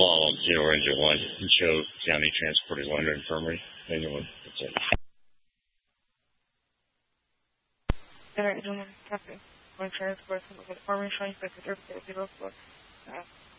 Well, 0 engine 1, Cho County Transported London Infirmary. Anyone? That's it. Alright, gentlemen, copy. Going to transport some of the farming showing 50 0 4.